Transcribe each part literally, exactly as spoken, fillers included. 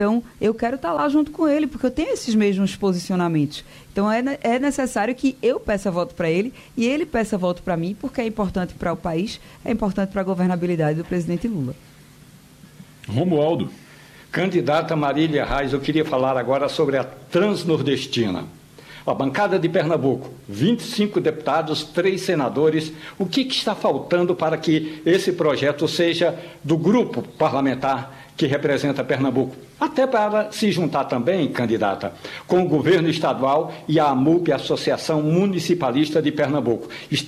Então, eu quero estar lá junto com ele, porque eu tenho esses mesmos posicionamentos. Então, é, é necessário que eu peça voto para ele e ele peça voto para mim, porque é importante para o país, é importante para a governabilidade do presidente Lula. Romualdo. Candidata Marília Reis, eu queria falar agora sobre a Transnordestina. A bancada de Pernambuco, vinte e cinco deputados, três senadores. O que, que está faltando para que esse projeto seja do grupo parlamentar que representa Pernambuco? Até para se juntar também, candidata, com o governo estadual e a AMUP, Associação Municipalista de Pernambuco.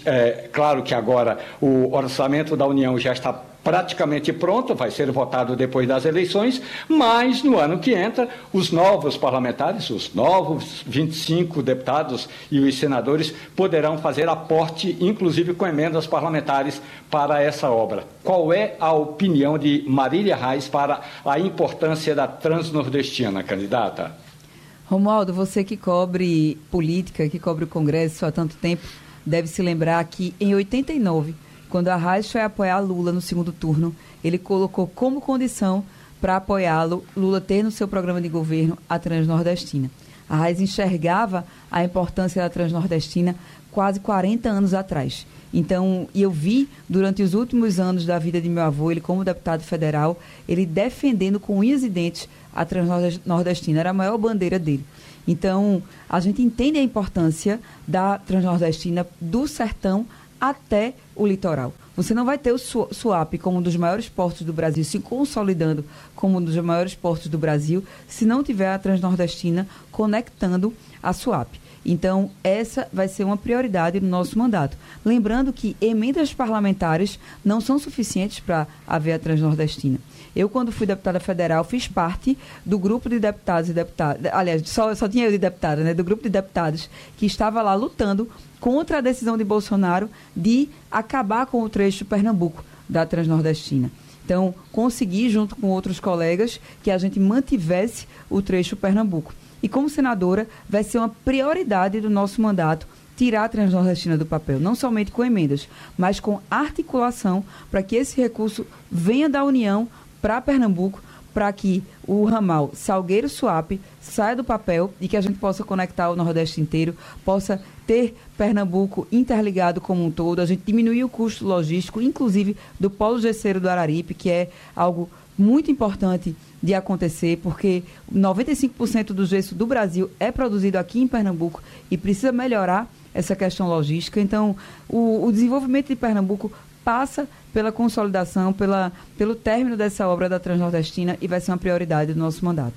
É claro que agora o orçamento da União já está praticamente pronto, vai ser votado depois das eleições, mas no ano que entra, os novos parlamentares, os novos vinte e cinco deputados e os senadores poderão fazer aporte, inclusive com emendas parlamentares, para essa obra. Qual é a opinião de Marília Reis para a importância da Transnordestina, candidata? Romualdo, você que cobre política, que cobre o Congresso há tanto tempo, deve se lembrar que em oitenta e nove, quando a Reis foi apoiar Lula no segundo turno, ele colocou como condição para apoiá-lo, Lula ter no seu programa de governo a Transnordestina. A Reis enxergava a importância da Transnordestina quase quarenta anos atrás. Então, eu vi durante os últimos anos da vida de meu avô, ele como deputado federal, ele defendendo com unhas e dentes a Transnordestina, era a maior bandeira dele. Então, a gente entende a importância da Transnordestina do sertão até o litoral. Você não vai ter o Suape como um dos maiores portos do Brasil, se consolidando como um dos maiores portos do Brasil, se não tiver a Transnordestina conectando a Suape. Então, essa vai ser uma prioridade no nosso mandato. Lembrando que emendas parlamentares não são suficientes para haver a Transnordestina. Eu, quando fui deputada federal, fiz parte do grupo de deputados e deputadas, aliás, só, só tinha eu de deputada, né, do grupo de deputados que estava lá lutando contra a decisão de Bolsonaro de acabar com o trecho Pernambuco da Transnordestina. Então, consegui, junto com outros colegas, que a gente mantivesse o trecho Pernambuco. E como senadora, vai ser uma prioridade do nosso mandato tirar a Transnordestina do papel, não somente com emendas, mas com articulação para que esse recurso venha da União para Pernambuco, para que o ramal Salgueiro-Suape saia do papel e que a gente possa conectar o Nordeste inteiro, possa ter Pernambuco interligado como um todo, a gente diminuir o custo logístico, inclusive do polo gesseiro do Araripe, que é algo muito importante de acontecer, porque noventa e cinco por cento do gesso do Brasil é produzido aqui em Pernambuco e precisa melhorar essa questão logística. Então, o, o desenvolvimento de Pernambuco passa pela consolidação, pela, pelo término dessa obra da Transnordestina e vai ser uma prioridade do nosso mandato.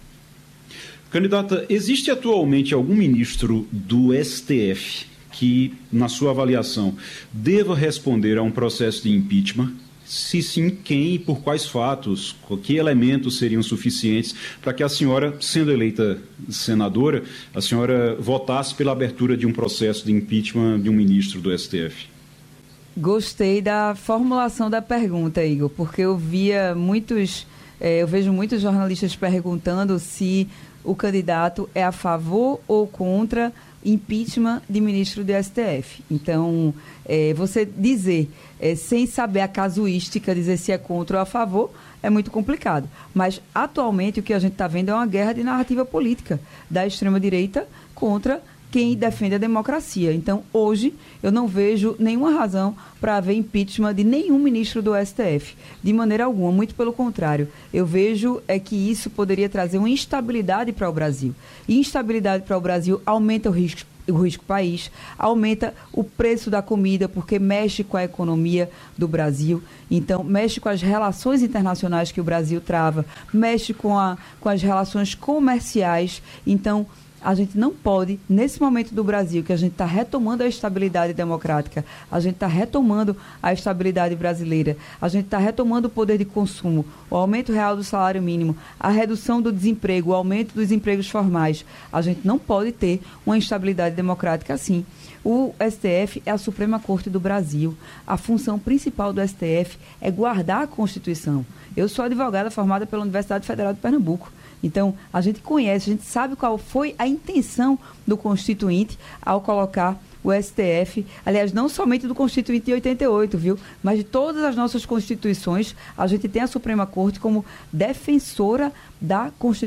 Candidata, existe atualmente algum ministro do S T F que, na sua avaliação, deva responder a um processo de impeachment? Se sim, quem e por quais fatos, que elementos seriam suficientes para que a senhora, sendo eleita senadora, a senhora votasse pela abertura de um processo de impeachment de um ministro do S T F? Gostei da formulação da pergunta, Igor, porque eu via muitos, eh, eu vejo muitos jornalistas perguntando se o candidato é a favor ou contra impeachment de ministro do S T F. Então, eh, você dizer, eh, sem saber a casuística, dizer se é contra ou a favor, é muito complicado. Mas, atualmente, o que a gente está vendo é uma guerra de narrativa política da extrema-direita contra quem defende a democracia. Então, hoje, eu não vejo nenhuma razão para haver impeachment de nenhum ministro do S T F, de maneira alguma, muito pelo contrário. Eu vejo é que isso poderia trazer uma instabilidade para o Brasil. E instabilidade para o Brasil aumenta o risco, o risco país, aumenta o preço da comida, porque mexe com a economia do Brasil, então mexe com as relações internacionais que o Brasil trava, mexe com, a, com as relações comerciais. Então, a gente não pode, nesse momento do Brasil, que a gente está retomando a estabilidade democrática, a gente está retomando a estabilidade brasileira, a gente está retomando o poder de consumo, o aumento real do salário mínimo, a redução do desemprego, o aumento dos empregos formais, a gente não pode ter uma instabilidade democrática assim. O S T F é a Suprema Corte do Brasil. A função principal do S T F é guardar a Constituição. Eu sou advogada formada pela Universidade Federal de Pernambuco. Então, a gente conhece, a gente sabe qual foi a intenção do Constituinte ao colocar o S T F, aliás, não somente do Constituinte de oitenta e oito, viu? Mas de todas as nossas constituições, a gente tem a Suprema Corte como defensora da Constituição.